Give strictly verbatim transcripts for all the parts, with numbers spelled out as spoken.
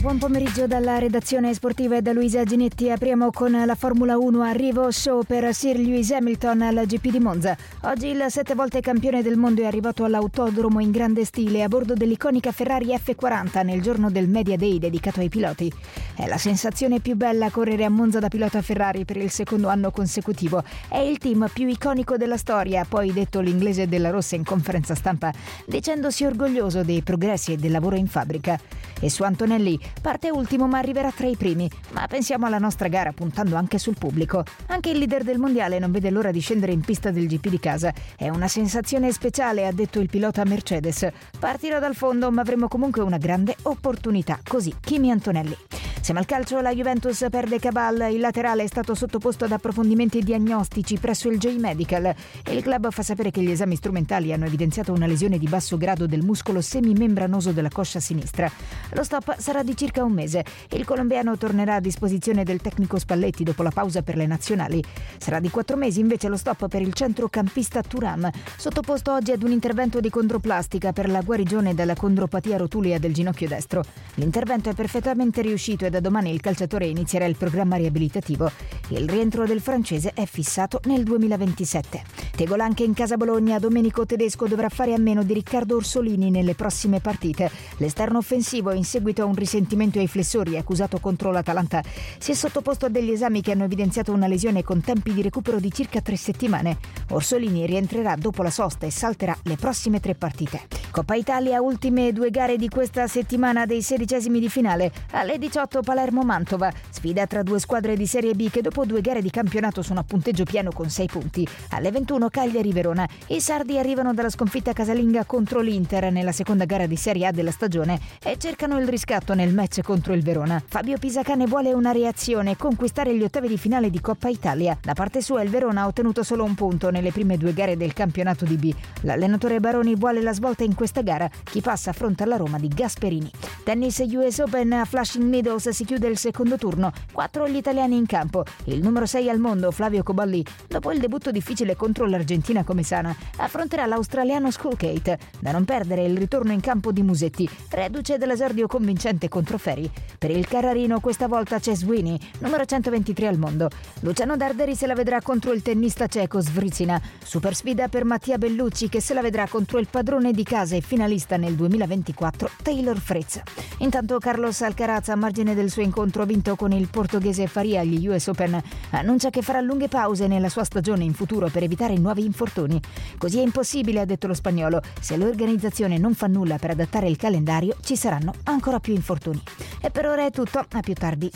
Buon pomeriggio dalla redazione sportiva e da Luisa Ginetti. Apriamo con la Formula uno. Arrivo show per Sir Lewis Hamilton al G P di Monza. Oggi il sette volte campione del mondo è arrivato all'autodromo in grande stile a bordo dell'iconica Ferrari F quaranta nel giorno del Media Day dedicato ai piloti. È la sensazione più bella correre a Monza da pilota Ferrari per il secondo anno consecutivo. È il team più iconico della storia, ha poi detto l'inglese della Rossa in conferenza stampa, dicendosi orgoglioso dei progressi e del lavoro in fabbrica. E su Antonelli, parte ultimo ma arriverà tra i primi, ma pensiamo alla nostra gara puntando anche sul pubblico. Anche il leader del mondiale non vede l'ora di scendere in pista del G P di casa. È una sensazione speciale, ha detto il pilota Mercedes. Partirò dal fondo ma avremo comunque una grande opportunità, così Kimi Antonelli. Siamo al calcio, la Juventus perde Cabal, il laterale è stato sottoposto ad approfondimenti diagnostici presso il J-Medical e il club fa sapere che gli esami strumentali hanno evidenziato una lesione di basso grado del muscolo semimembranoso della coscia sinistra. Lo stop sarà di circa un mese. Il colombiano tornerà a disposizione del tecnico Spalletti dopo la pausa per le nazionali. Sarà di quattro mesi invece lo stop per il centrocampista Thuram, sottoposto oggi ad un intervento di condroplastica per la guarigione dalla condropatia rotulia del ginocchio destro. L'intervento è perfettamente riuscito e da domani il calciatore inizierà il programma riabilitativo. Il rientro del francese è fissato nel duemilaventisette. Tegol anche in casa Bologna. Domenico Tedesco dovrà fare a meno di Riccardo Orsolini nelle prossime partite. L'esterno offensivo, in seguito a un risentimento ai flessori accusato contro l'Atalanta, si è sottoposto a degli esami che hanno evidenziato una lesione con tempi di recupero di circa tre settimane. Orsolini rientrerà dopo la sosta e salterà le prossime tre partite. Coppa Italia, ultime due gare di questa settimana dei sedicesimi di finale. Alle diciotto Palermo-Mantova, sfida tra due squadre di Serie B che dopo due gare di campionato sono a punteggio pieno con sei punti. Alle ventuno Cagliari-Verona. I sardi arrivano dalla sconfitta casalinga contro l'Inter nella seconda gara di Serie A della stagione e cercano il riscatto nel match contro il Verona. Fabio Pisacane vuole una reazione, conquistare gli ottavi di finale di Coppa Italia. Da parte sua il Verona ha ottenuto solo un punto nelle prime due gare del campionato di B. L'allenatore Baroni vuole la svolta in questa gara. Chi passa affronta la Roma di Gasperini. Tennis U S Open a Flushing Meadows si chiude il secondo turno. Quattro gli italiani in campo. Il numero sei al mondo, Flavio Cobolli, dopo il debutto difficile contro l'Argentina come sana, affronterà l'australiano Skulkate. Da non perdere il ritorno in campo di Musetti, reduce dell'esordio convincente contro Ferri. Per il Carrarino questa volta c'è Sweeney, numero centoventitré al mondo. Luciano Darderi se la vedrà contro il tennista ceco Svrizina. Super sfida per Mattia Bellucci che se la vedrà contro il padrone di casa e finalista nel duemilaventiquattro Taylor Fritz. Intanto Carlos Alcaraz, a margine del suo incontro vinto con il portoghese Faria agli U S Open, annuncia che farà lunghe pause nella sua stagione in futuro per evitare nuovi infortuni. Così è impossibile, ha detto lo spagnolo. Se l'organizzazione non fa nulla per adattare il calendario, ci saranno ancora più infortuni. E per ora è tutto, a più tardi.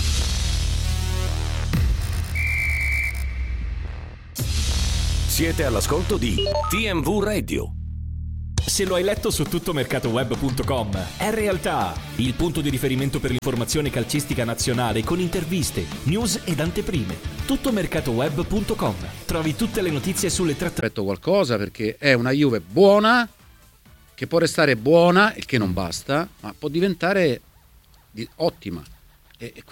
Siete all'ascolto di T M V Radio. Se lo hai letto su tuttomercatoweb punto com, è realtà, il punto di riferimento per l'informazione calcistica nazionale con interviste, news ed anteprime. tuttomercatoweb punto com. Trovi tutte le notizie sulle tre... Aspetto qualcosa perché è una Juve buona, che può restare buona, il che non basta, ma può diventare ottima. E